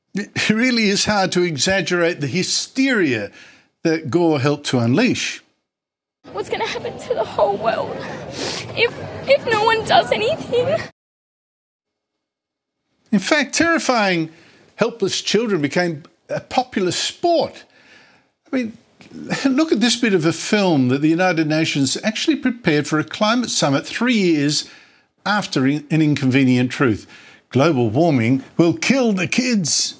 It really is hard to exaggerate the hysteria that Gore helped to unleash. What's going to happen to the whole world if no one does anything? In fact, terrifying helpless children became a popular sport. I mean, look at this bit of a film that the United Nations actually prepared for a climate summit 3 years after An Inconvenient Truth. Global warming will kill the kids.